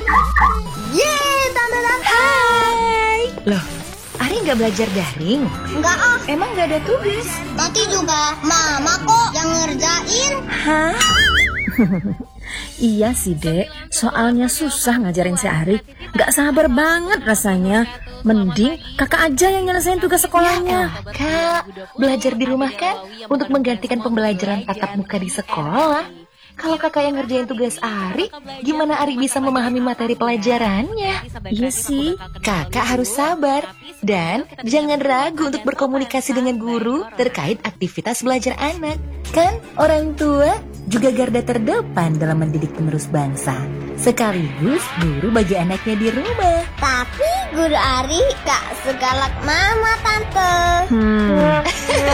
Yeay, Tante datang. Hai. Loh, Ari nggak belajar daring? Enggak ah. Emang nggak ada tugas? Nanti juga Mama kok yang ngerjain. Hah? Iya sih, Dek. Soalnya susah ngajarin si Ari. Nggak sabar banget rasanya. Mending kakak aja yang nyelesain tugas sekolahnya. Ya, Kak, belajar di rumah kan untuk menggantikan pembelajaran tatap muka di sekolah. Kalau kakak yang ngerjain tugas Ari, gimana Ari bisa memahami materi pelajarannya? Iya sih, kakak harus sabar. Dan jangan ragu untuk berkomunikasi dengan guru terkait aktivitas belajar anak. Kan orang tua juga garda terdepan dalam mendidik penerus bangsa. Sekaligus guru bagi anaknya di rumah. Tapi guru Ari gak segalak Mama, Tante.